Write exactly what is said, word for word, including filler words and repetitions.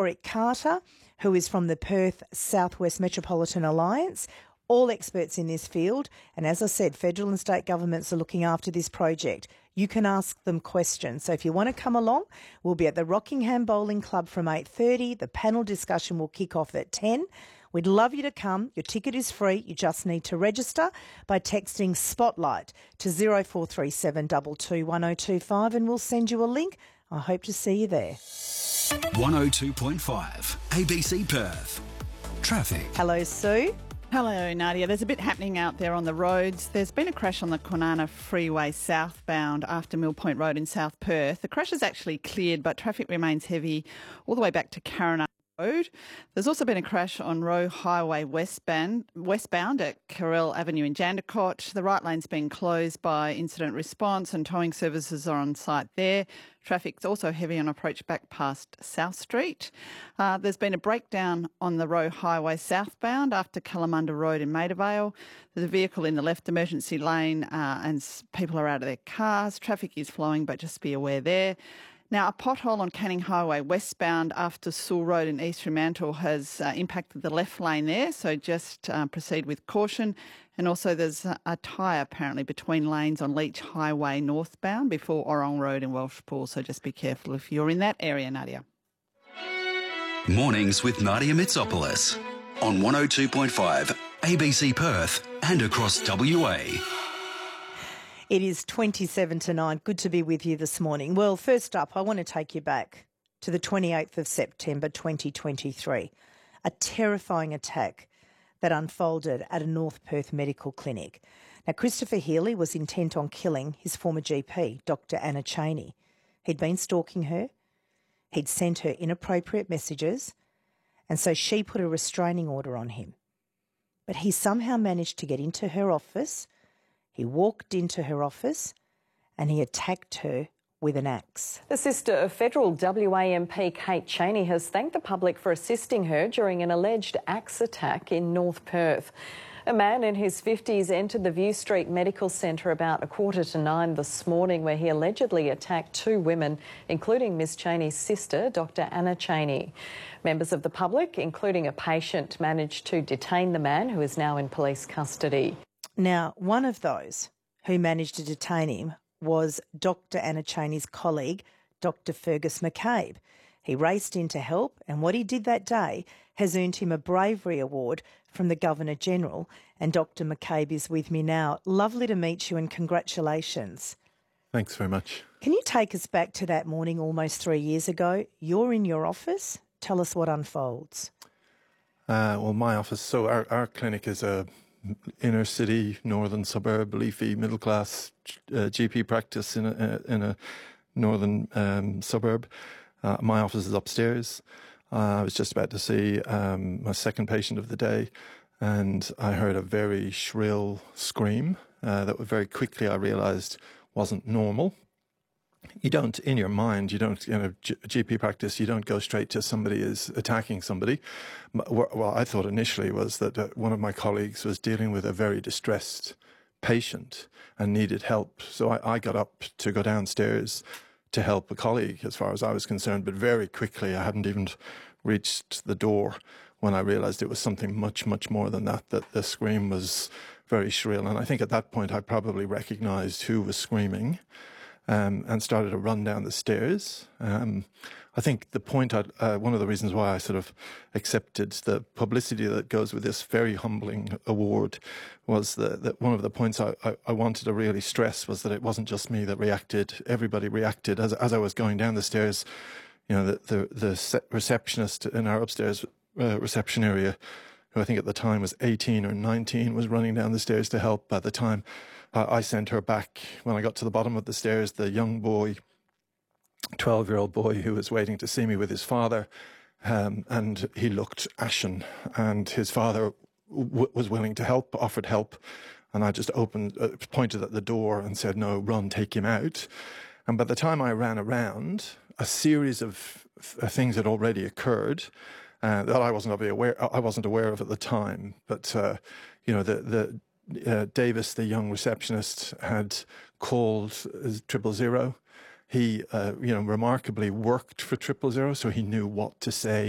Warwick Carter, who is from the Perth Southwest Metropolitan Alliance, all experts in this field. And as I said, federal and state governments are looking after this project. You can ask them questions. So if you want to come along, we'll be at the Rockingham Bowling Club from eight thirty. The panel discussion will kick off at ten. We'd love you to come. Your ticket is free. You just need to register by texting Spotlight to zero four three seven two two one zero two five and we'll send you a link. I hope to see you there. one oh two point five A B C Perth. Traffic. Hello, Sue. Hello, Nadia. There's a bit happening out there on the roads. There's been a crash on the Kwinana Freeway southbound after Mill Point Road in South Perth. The crash is actually cleared, but traffic remains heavy all the way back to Carina Road. There's also been a crash on Roe Highway westbound, westbound at Carrell Avenue in Jandakot. The right lane's been closed by incident response and towing services are on site there. Traffic's also heavy on approach back past South Street. Uh, there's been a breakdown on the Roe Highway southbound after Kalamunda Road in Maida Vale. There's a vehicle in the left emergency lane uh, and people are out of their cars. Traffic is flowing, but just be aware there. Now, a pothole on Canning Highway westbound after Sewell Road in East Fremantle has uh, impacted the left lane there, so just uh, proceed with caution. And also there's a, a tyre apparently between lanes on Leach Highway northbound before Orong Road in Welshpool, so just be careful if you're in that area, Nadia. Mornings with Nadia Mitsopoulos on one oh two point five A B C Perth and across W A. It is twenty-seven to nine. Good to be with you this morning. Well, first up, I want to take you back to the twenty-eighth of September twenty twenty-three, a terrifying attack that unfolded at a North Perth medical clinic. Now, Christopher Healy was intent on killing his former G P, Doctor Anna Cheney. He'd been stalking her. He'd sent her inappropriate messages, and so she put a restraining order on him. But he somehow managed to get into her office. He walked into her office and he attacked her with an axe. The sister of federal W A M P Kate Cheney has thanked the public for assisting her during an alleged axe attack in North Perth. A man in his fifties entered the View Street Medical Centre about a quarter to nine this morning, where he allegedly attacked two women, including Miss Cheney's sister, Doctor Anna Cheney. Members of the public, including a patient, managed to detain the man, who is now in police custody. Now, one of those who managed to detain him was Doctor Anna Cheney's colleague, Doctor Fergus McCabe. He raced in to help, and what he did that day has earned him a bravery award from the Governor-General, and Doctor McCabe is with me now. Lovely to meet you and congratulations. Thanks very much. Can you take us back to that morning almost three years ago? You're in your office. Tell us what unfolds. Uh, well, my office, so our, our clinic is a inner city, northern suburb, leafy, middle class uh, G P practice in a, in a northern um, suburb. Uh, my office is upstairs. Uh, I was just about to see um, my second patient of the day, and I heard a very shrill scream uh, that very quickly I realised wasn't normal. You don't, in your mind, you don't, in a G P practice, you don't go straight to somebody is attacking somebody. What I thought initially was that uh, one of my colleagues was dealing with a very distressed patient and needed help. So I, I got up to go downstairs to help a colleague, as far as I was concerned. But very quickly, I hadn't even reached the door when I realised it was something much, much more than that, that the scream was very shrill. And I think at that point, I probably recognised who was screaming. Um, and started to run down the stairs. Um, I think the point, I'd, uh, one of the reasons why I sort of accepted the publicity that goes with this very humbling award was that, that one of the points I, I, I wanted to really stress was that it wasn't just me that reacted. Everybody reacted. As, as I was going down the stairs, you know, the, the, the receptionist in our upstairs uh, reception area, who I think at the time was eighteen or nineteen, was running down the stairs to help. By the time I sent her back, when I got to the bottom of the stairs, the young boy, twelve-year-old boy who was waiting to see me with his father, um, and he looked ashen, and his father w- was willing to help, offered help, and I just opened, uh, pointed at the door and said, no, run, take him out. And by the time I ran around, a series of f- things had already occurred uh, that I wasn't aware, I wasn't aware of at the time, but, uh, you know, the... the Uh, Davis, the young receptionist, had called uh, triple zero. He, uh, you know, remarkably worked for triple zero, so he knew what to say